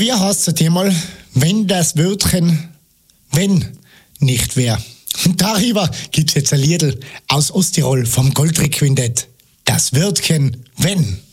wie heißt es einmal, wenn das Wörtchen wenn nicht wär? Und darüber gibt's jetzt ein Liedl aus Osttirol vom Goldrick Quintett. Das Wörtchen wenn.